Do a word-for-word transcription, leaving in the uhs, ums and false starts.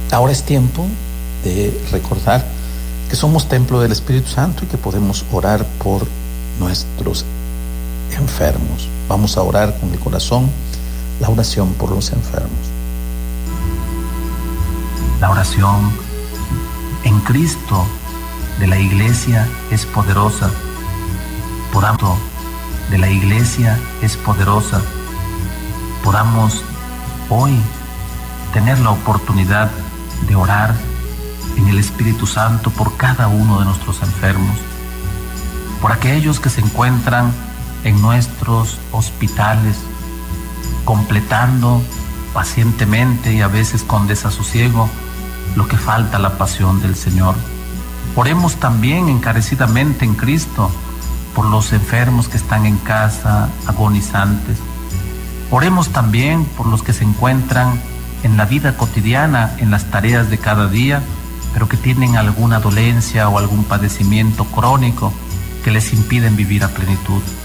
Ahora es tiempo de recordar que somos templo del Espíritu Santo y que podemos orar por nuestros enfermos. Vamos a orar con el corazón la oración por los enfermos. La oración en Cristo de la Iglesia es poderosa. Por tanto, de la Iglesia es poderosa. Podamos hoy tener la oportunidad de orar en el Espíritu Santo por cada uno de nuestros enfermos, por aquellos que se encuentran en nuestros hospitales, completando pacientemente y a veces con desasosiego lo que falta a la pasión del Señor. Oremos también encarecidamente en Cristo por los enfermos que están en casa, agonizantes. Oremos también por los que se encuentran en la vida cotidiana, en las tareas de cada día, pero que tienen alguna dolencia o algún padecimiento crónico que les impiden vivir a plenitud.